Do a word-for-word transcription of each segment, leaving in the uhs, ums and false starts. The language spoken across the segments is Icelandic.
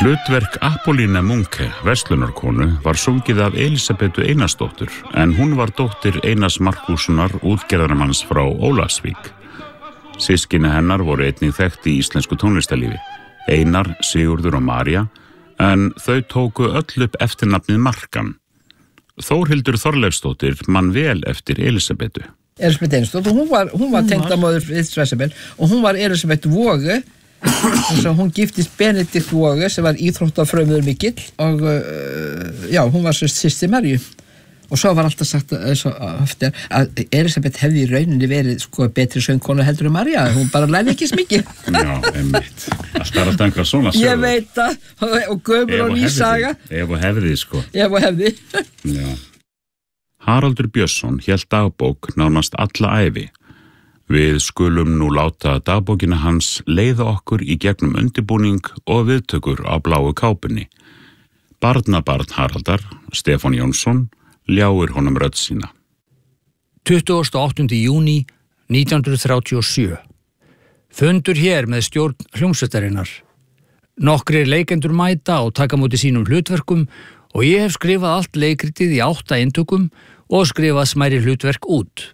Hlutverk Apolline Munke, verslunarkonu, var sungið af Elísabetu Einarsdóttur, en hún var dóttir Einars Markússonar útgerðarmanns frá Ólafsvík. Systkini hennar voru einnig þekkt í íslensku tónlistarlífi, Einar, Sigurður og María, en þau tóku öll upp eftirnafnið Markan. Þórhildur Þorleifsdóttir man vel eftir Elísabetu. Elísabet Einarsdóttir, hún var, hún var tengdamóðir Friðriks Vesselberg og hún var Elísabet Voge. Hún giftist Benedikt Voge sem var íþróttafrömuður mikill og uh, já, hún var systir Maríu. Og svo var alltaf sagt að, að Elísabet hefði í rauninni verið sko, betri söngkonu heldur en María. Hún bara lærði ekki smikið. Já, einmitt. Alltaf er að danga svona sögur. Ég veit það, og gömur og nýsaga. Ef og hefði, sko. Ef og hefði. Já. Haraldur Björnsson hélt dagbók nánast alla ævi. Við skulum nú láta dagbókina hans leiða okkur í gegnum undirbúning og viðtökur á bláu kápunni. Barnabarn Haraldar, Stefán Jónsson, ljáir honum rödd sína. tuttugasta og áttunda júní nítján hundruð þrjátíu og sjö. Fundur hér með stjórn hljómsveitarinnar. Nokkrir leikendur mæta og taka móti sínum hlutverkum og ég hef skrifað allt leikritið í átta eintökum og skrifað smærri hlutverk út.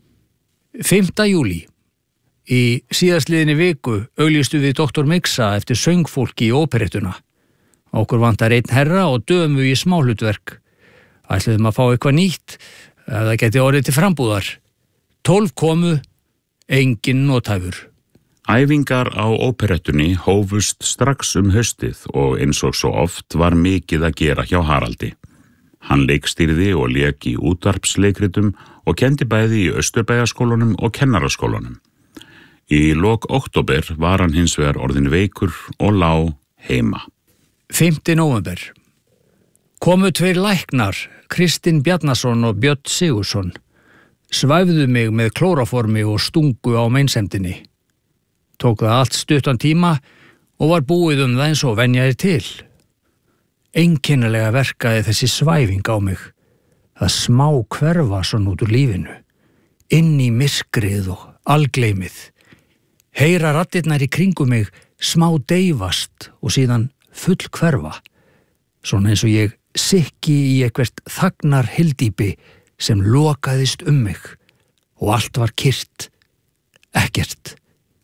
fimmta júlí. Í síðastliðinni viku auglýstu við doktor Mixa eftir söngfólki í óperettuna. Okkur vantar einn herra og dömu í smáhlutverk. Ætluðum að fá eitthvað nýtt, ef það geti orðið til frambúðar. Tólf komu, enginn notæfur. Æfingar á óperettunni hófust strax um haustið og eins og svo oft var mikið að gera hjá Haraldi. Hann leikstýrði og lék í útvarpsleikritum og kendi bæði í Austurbæjarskólanum og Kennaraskólanum. Í lok október var hann hins vegar orðinn veikur og lá heima. fimmta nóvember. Komu tveir læknar, Kristinn Bjarnason og Björn Sigursson. Svæfðu mig með klóraformi og stungu á meinsemdinni. Tók það allt stuttan tíma og var búið um það eins og venjaði til. Einkennilega verkaði þessi svæfing á mig. Það smá hverfa svona út úr lífinu. Inn í myrkrið og algleymið. Heyra raddirnar í kringum mig smá deyfast og síðan full hverfa. Svona eins og ég sikki í eitthvert þagnar hyldýpi sem lokaðist um mig og allt var kyrrt. Ekkert.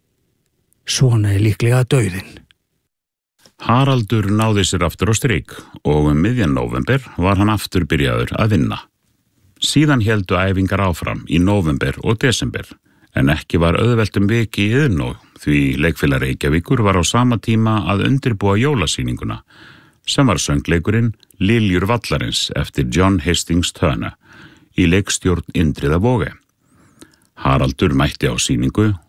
Svona er líklega dauðinn. Haraldur náði sér aftur á strik og um miðjan nóvember var hann aftur byrjaður að vinna. Síðan héldu æfingar áfram í nóvember og desember, en ekki var auðveltum viki í Iðnó því Leikfélag Reykjavíkur var á sama tíma að undirbúa jólasýninguna, sem var söngleikurinn Liljur vallarins eftir John Hastings Turner í leikstjórn Indriða Voge. Haraldur mætti á sýningu